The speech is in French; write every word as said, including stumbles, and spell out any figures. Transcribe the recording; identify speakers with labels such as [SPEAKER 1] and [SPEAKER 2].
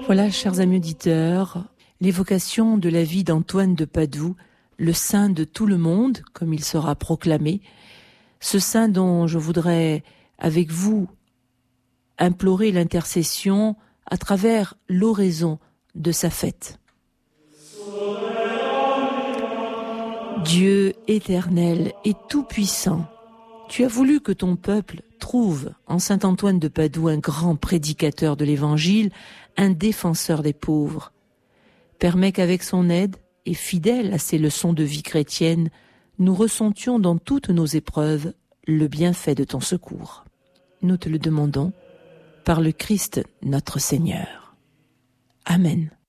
[SPEAKER 1] Voilà, chers amis auditeurs, l'évocation de la vie d'Antoine de Padoue, le saint de tout le monde, comme il sera proclamé, ce saint dont je voudrais, avec vous, implorer l'intercession à travers l'oraison de sa fête. Dieu éternel et tout-puissant, tu as voulu que ton peuple trouve en saint Antoine de Padoue un grand prédicateur de l'Évangile, un défenseur des pauvres. Permets qu'avec son aide, et fidèle à ses leçons de vie chrétienne, nous ressentions dans toutes nos épreuves le bienfait de ton secours. Nous te le demandons par le Christ notre Seigneur. Amen.